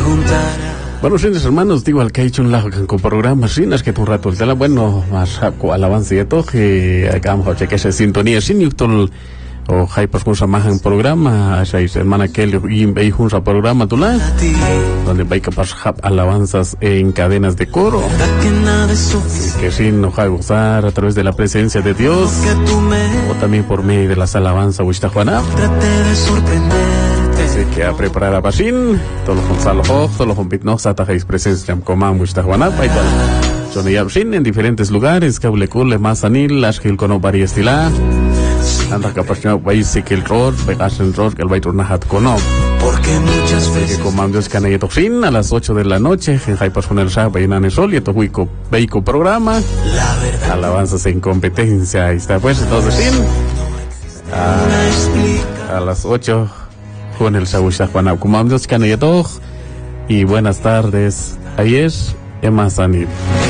Bueno, señores hermanos, digo al que ha hecho un lado con programa, sin es que tu rato el tela, bueno, más alabanza y todo, que acabamos de chequear esa sintonía, sin Newton, o hay pues un samajan programa, esa hermana que y veis un programa tu lado, donde vais a pasar alabanzas en cadenas de coro, que sin nos va a gozar a través de la presencia de Dios, o también por medio de las alabanzas, Juana. Así que a preparar a Bashin, todos los Gonzalo, todos los Hombitnos, Atajáis presencia en Comán, Wistajuana, Paital, Johnny Abshin, en diferentes lugares, Cablecule, Mazanil, Ashkil, Kono, Bariestila, Anda Capación, Baisikil Road, Vegasen Road, el Baiturnahat Kono. Porque muchas veces. Que comandos Canayetoxin a las 8 de la noche, en Jaipas con el Shah, Bainan Sol, y a Tohuico, Beico programa, alabanzas en competencia, ahí está, pues, entonces, sin, a las 8. Con el Shawisha Juana Kumandos Canayetoj y buenas tardes. Ahí es Emma Sanil.